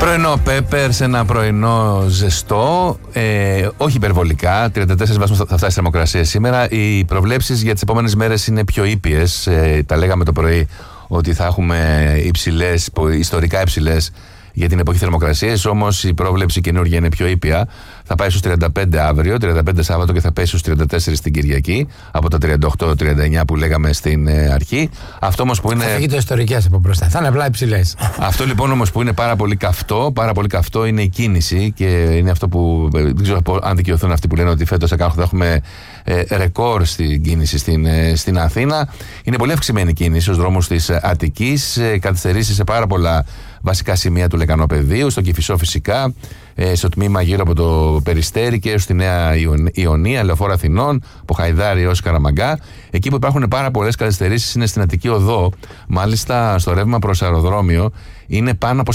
Πρωινό Πέπερ σε ένα πρωινό ζεστό, όχι υπερβολικά. 34 βαθμούς θα φτάσει η θερμοκρασία σήμερα. Οι προβλέψεις για τις επόμενες μέρες είναι πιο ήπιες. Τα λέγαμε το πρωί ότι θα έχουμε υψηλές, ιστορικά υψηλές για την εποχή θερμοκρασίας. Όμως η πρόβλεψη καινούργια είναι πιο ήπια. Θα πάει στους 35 αύριο, 35 Σάββατο και θα πέσει στους 34 την Κυριακή, από τα 38-39 που λέγαμε στην αρχή. Αυτό όμως που είναι. Θα φύγει το ιστορικές από μπροστά. Θα είναι απλά υψηλές. Αυτό λοιπόν όμως που είναι πάρα πολύ καυτό είναι η κίνηση, και είναι αυτό που δεν ξέρω αν δικαιωθούν αυτοί που λένε ότι φέτος θα έχουμε ρεκόρ στην κίνηση στην Αθήνα. Είναι πολύ αυξημένη η κίνηση στους δρόμους της Αττικής, καθυστερήσεις σε πάρα πολλά βασικά σημεία του Λεκανοπεδίου, στο Κηφισό φυσικά, στο τμήμα γύρω από το Περιστέρι και στη Νέα Ιωνία, Λεωφόρο Αθηνών, από Χαϊδάρι έως Καραμαγκά. Εκεί που υπάρχουν πάρα πολλές καθυστερήσεις είναι στην Αττική Οδό. Μάλιστα στο ρεύμα προς αεροδρόμιο είναι πάνω από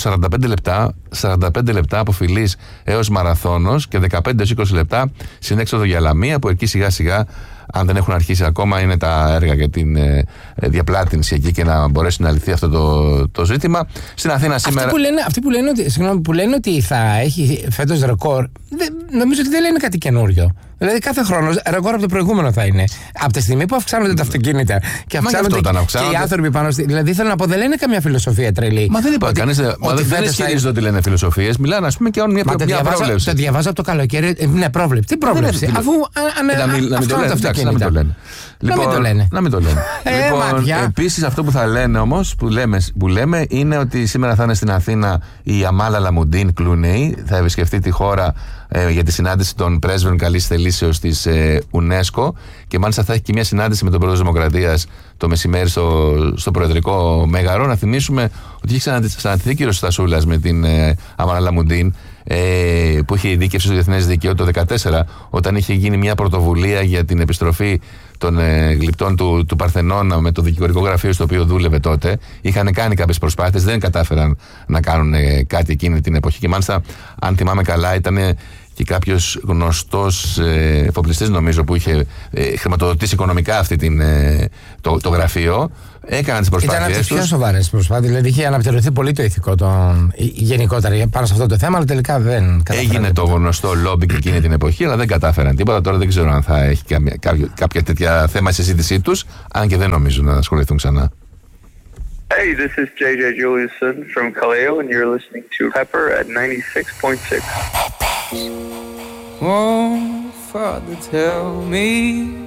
45 λεπτά από Φιλής έως Μαραθώνος και 15-20 λεπτά στην έξοδο για Λαμία, που εκεί σιγά σιγά, αν δεν έχουν αρχίσει ακόμα, είναι τα έργα για την διαπλάτηνση εκεί και να μπορέσει να λυθεί αυτό το ζήτημα. Στην Αθήνα σήμερα. Αυτοί που λένε ότι θα έχει φέτος ρεκόρ, νομίζω ότι δεν λένε κάτι καινούριο. Δηλαδή κάθε χρόνο ρεκόρ από το προηγούμενο θα είναι. Από τη στιγμή που αυξάνονται τα αυτοκίνητα και αυξάνονται και οι άνθρωποι πάνω στη. Δηλαδή θέλω να πω, δεν λένε καμιά φιλοσοφία τρελή. Μα δεν είπα κανείς. Δεν ισχυρίζονται ότι λένε φιλοσοφίες. Μιλάνε, ας πούμε, και μια πρόβλεψη. Το διαβάζω από το καλοκαίρι. Ναι, πρόβλεψη. Τι πρόβλεψη? Αφού αυξάνονται τα αυτοκίνητα. Να μην το λένε. Λοιπόν, επίσης αυτό που θα λένε όμως, που λέμε, είναι ότι σήμερα θα είναι στην Αθήνα η Αμάλα Λαμουντίν Κλούνεϊ. Θα επισκεφτεί τη χώρα για τη συνάντηση των πρέσβεων καλής θελήσεως της UNESCO, και μάλιστα θα έχει και μια συνάντηση με τον Πρόεδρο της Δημοκρατίας το μεσημέρι στο Προεδρικό Μέγαρο. Να θυμίσουμε ότι έχει ξαναντηθεί ο κ. Στασούλας με την Αμάλα Λαμουντίν, που είχε δίκευση στο Διεθνές Δίκαιο το 2014, όταν είχε γίνει μια πρωτοβουλία για την επιστροφή των γλυπτών του Παρθενώνα με το δικηγορικό γραφείο στο οποίο δούλευε τότε. Είχαν κάνει κάποιες προσπάθειες, δεν κατάφεραν να κάνουν κάτι εκείνη την εποχή, και μάλιστα, αν θυμάμαι καλά, ήταν και κάποιος γνωστός εφοπλιστής, νομίζω, που είχε χρηματοδοτήσει οικονομικά το γραφείο. Έκαναν τις προσπάθειες. Ήταν από τις πιο σοβαρές προσπάθειες. Δηλαδή είχε αναπτερωθεί πολύ το ηθικό γενικότερα πάνω σε αυτό το θέμα, αλλά τελικά δεν κατάφεραν. Έγινε το γνωστό λόμπι και εκείνη την εποχή, αλλά δεν κατάφεραν τίποτα. Τώρα δεν ξέρω αν θα έχει κάποια τέτοια θέμα στη συζήτησή τους, αν και δεν νομίζω να ασχοληθούν ξανά. Hey, this is JJ Juliuson from Kaleo, and you're listening to Pepper at 96.6. Oh, Father, tell me